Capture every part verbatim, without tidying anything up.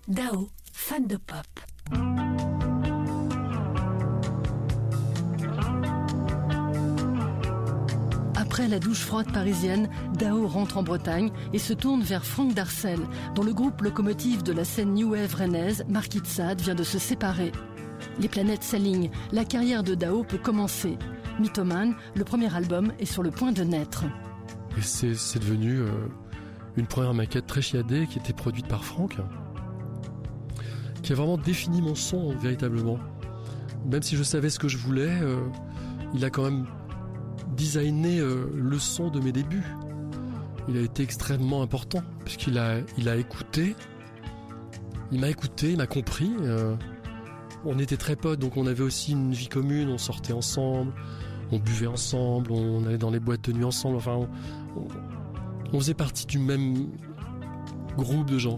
Dao, fan de pop. Après la douche froide parisienne, Dao rentre en Bretagne et se tourne vers Franck Darcel, dont le groupe locomotive de la scène New Wave rennaise, Marquis de Sade, vient de se séparer. Les planètes s'alignent, la carrière de Dao peut commencer. Mythomane, le premier album, est sur le point de naître. Et c'est, c'est devenu euh, une première maquette très chiadée qui était produite par Franck, qui a vraiment défini mon son véritablement. Même si je savais ce que je voulais, euh, il a quand même designé euh, le son de mes débuts. Il a été extrêmement important, puisqu'il a, il a écouté, il m'a écouté, il m'a compris. Euh, on était très potes, donc on avait aussi une vie commune, on sortait ensemble, on buvait ensemble, on allait dans les boîtes de nuit ensemble, enfin, on, on, on faisait partie du même groupe de gens.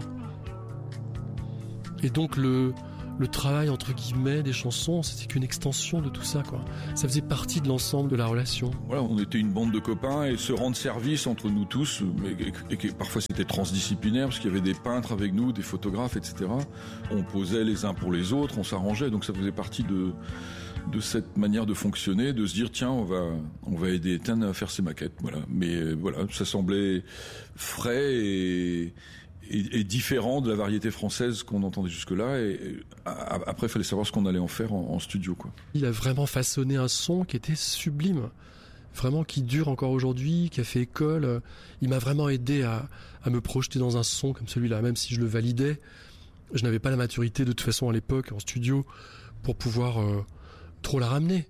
Et donc le, le travail, entre guillemets, des chansons, c'était qu'une extension de tout ça, quoi. Ça faisait partie de l'ensemble de la relation. Voilà, on était une bande de copains et se rendre service entre nous tous, mais, et, et parfois c'était transdisciplinaire, parce qu'il y avait des peintres avec nous, des photographes, et cetera. On posait les uns pour les autres, on s'arrangeait, donc ça faisait partie de... de cette manière de fonctionner, de se dire tiens on va on va aider Étienne à faire ses maquettes, voilà. Mais voilà, ça semblait frais et, et, et différent de la variété française qu'on entendait jusque-là. Et, et après il fallait savoir ce qu'on allait en faire en, en studio, quoi. Il a vraiment façonné un son qui était sublime, vraiment qui dure encore aujourd'hui, qui a fait école. Il m'a vraiment aidé à, à me projeter dans un son comme celui-là, même si je le validais. Je n'avais pas la maturité de toute façon à l'époque en studio pour pouvoir euh, trop la ramener.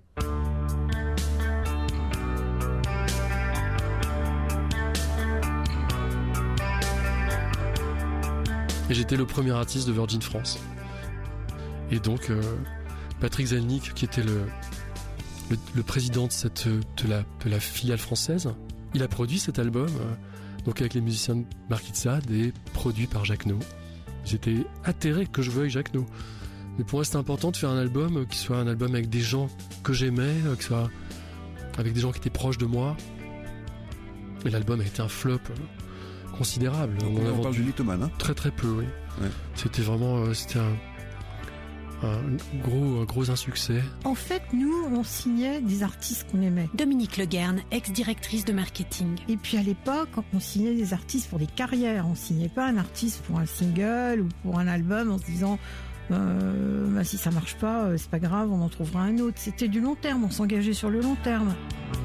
Et j'étais le premier artiste de Virgin France. Et donc euh, Patrick Zelnick, qui était le, le, le président de, cette, de, la, de la filiale française, il a produit cet album euh, donc avec les musiciens de Marquis de Sade et produit par Jacques No. J'étais atterré que je veuille Jacques No. Mais pour moi, c'était important de faire un album qui soit un album avec des gens que j'aimais, qui soit avec des gens qui étaient proches de moi. Et l'album a été un flop considérable. Donc on, on parle du Mythomane, hein ? Très très peu, oui. Ouais. C'était vraiment, c'était un, un gros, un gros insuccès. En fait, nous, on signait des artistes qu'on aimait. Dominique Leguerne, ex-directrice de marketing. Et puis à l'époque, on signait des artistes pour des carrières. On signait pas un artiste pour un single ou pour un album en se disant euh, bah, si ça marche pas, euh, c'est pas grave, on en trouvera un autre. C'était du long terme, on s'engageait sur le long terme.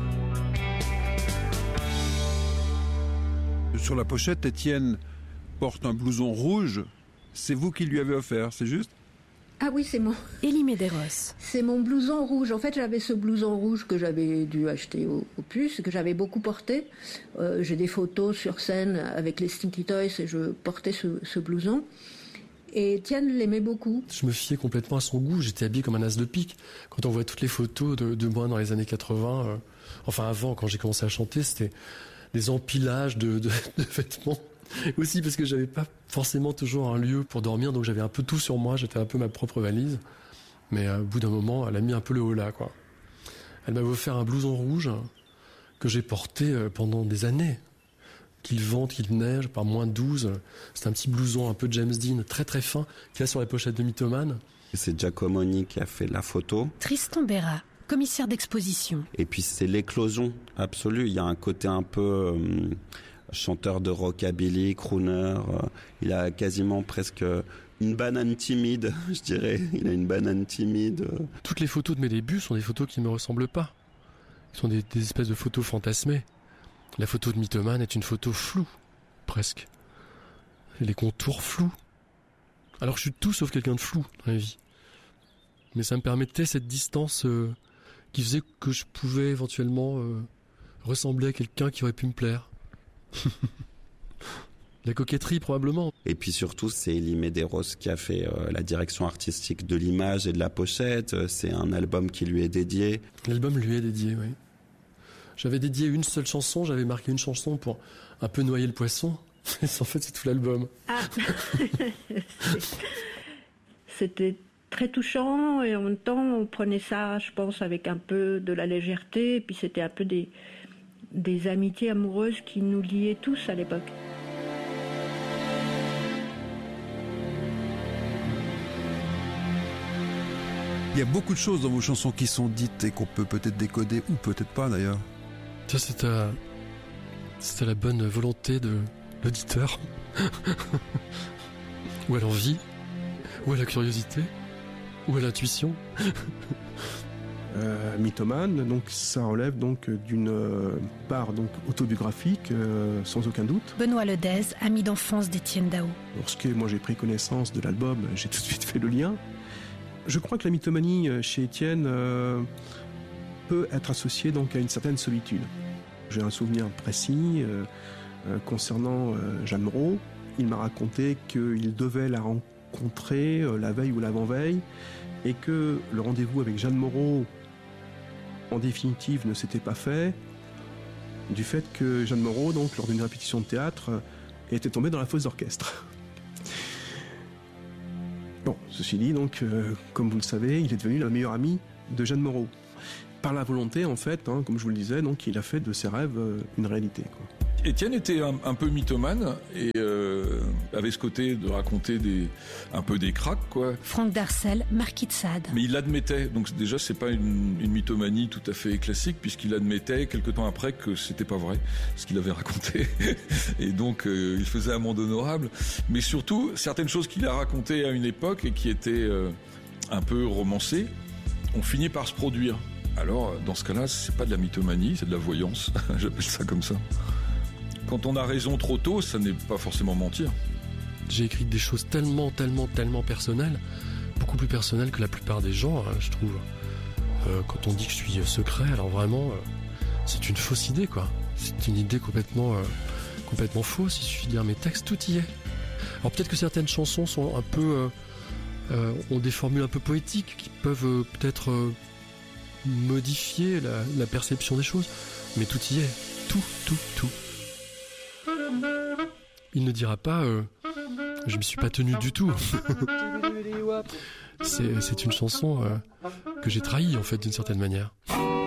Sur la pochette, Étienne porte un blouson rouge. C'est vous qui lui avez offert, c'est juste ? Ah oui, c'est mon... Elie Medeiros. C'est mon blouson rouge. En fait, j'avais ce blouson rouge que j'avais dû acheter au, au puce, que j'avais beaucoup porté. Euh, j'ai des photos sur scène avec les Stinky Toys et je portais ce, ce blouson. Et Étienne l'aimait beaucoup. Je me fiais complètement à son goût. J'étais habillé comme un as de pique. Quand on voit toutes les photos de, de moi dans les années quatre-vingts, euh, enfin avant, quand j'ai commencé à chanter, c'était des empilages de, de, de vêtements. Aussi parce que j'avais pas forcément toujours un lieu pour dormir, donc j'avais un peu tout sur moi, j'étais un peu ma propre valise. Mais euh, au bout d'un moment, elle a mis un peu le holà, quoi. Elle m'avait offert un blouson rouge que j'ai porté euh, pendant des années. Qu'il vente, qu'il neige, par moins douze. C'est un petit blouson un peu James Dean, très très fin, qu'il y a sur la pochette de Mythomane. Et c'est Giacomoni qui a fait la photo. Tristan Berra, commissaire d'exposition. Et puis c'est l'éclosion absolue. Il y a un côté un peu... Euh, chanteur de rockabilly, crooner, euh, il a quasiment presque une banane timide, je dirais. Il a une banane timide. Euh. Toutes les photos de mes débuts sont des photos qui ne me ressemblent pas. Ce sont des, des espèces de photos fantasmées. La photo de Mythomane est une photo floue, presque. Les contours flous. Alors je suis tout sauf quelqu'un de flou dans la vie. Mais ça me permettait cette distance euh, qui faisait que je pouvais éventuellement euh, ressembler à quelqu'un qui aurait pu me plaire. La coquetterie probablement. Et puis surtout c'est Elie Medeiros qui a fait euh, la direction artistique de l'image et de la pochette. C'est un album qui lui est dédié. L'album lui est dédié, oui. J'avais dédié une seule chanson, j'avais marqué une chanson pour un peu noyer le poisson. En fait c'est tout l'album. Ah. C'était très touchant et en même temps on prenait ça, je pense, avec un peu de la légèreté. Et puis c'était un peu des des amitiés amoureuses qui nous liaient tous à l'époque. Il y a beaucoup de choses dans vos chansons qui sont dites et qu'on peut peut-être décoder ou peut-être pas d'ailleurs. Ça, c'est à, c'est à la bonne volonté de l'auditeur. Ou à l'envie, ou à la curiosité, ou à l'intuition. Euh, mythomane, donc ça relève donc d'une euh, part donc autobiographique, euh, sans aucun doute. Benoît Ledez, ami d'enfance d'Étienne Dao. Lorsque moi j'ai pris connaissance de l'album, j'ai tout de suite fait le lien. Je crois que la mythomanie chez Étienne euh, peut être associée donc à une certaine solitude. J'ai un souvenir précis euh, euh, concernant euh, Jeanne Moreau. Il m'a raconté qu'il devait la rencontrer euh, la veille ou l'avant-veille et que le rendez-vous avec Jeanne Moreau en définitive ne s'était pas fait du fait que Jeanne Moreau, donc, lors d'une répétition de théâtre, était tombée dans la fosse d'orchestre. Bon, ceci dit, donc, euh, comme vous le savez, il est devenu la meilleure amie de Jeanne Moreau. Par la volonté, en fait, hein, comme je vous le disais, donc, il a fait de ses rêves euh, une réalité, quoi. Étienne était un, un peu mythomane et euh, avait ce côté de raconter des, un peu des cracks, quoi. Franck Darcel, Marquis de Sade. Mais il l'admettait, donc déjà c'est pas une, une mythomanie tout à fait classique puisqu'il admettait quelque temps après que c'était pas vrai ce qu'il avait raconté et donc euh, il faisait amende honorable. Mais surtout certaines choses qu'il a racontées à une époque et qui étaient euh, un peu romancées ont fini par se produire. Alors dans ce cas-là c'est pas de la mythomanie, c'est de la voyance, j'appelle ça comme ça. Quand on a raison trop tôt, ça n'est pas forcément mentir. J'ai écrit des choses tellement, tellement, tellement personnelles, beaucoup plus personnelles que la plupart des gens, hein, je trouve. Euh, quand on dit que je suis secret, alors vraiment, euh, c'est une fausse idée, quoi. C'est une idée complètement, euh, complètement fausse. Il suffit de lire mes textes, tout y est. Alors peut-être que certaines chansons sont un peu, euh, euh, ont des formules un peu poétiques qui peuvent euh, peut-être euh, modifier la, la perception des choses, mais tout y est, tout, tout, tout. Il ne dira pas euh, je me suis pas tenu du tout. c'est, c'est une chanson euh, que j'ai trahie en fait d'une certaine manière.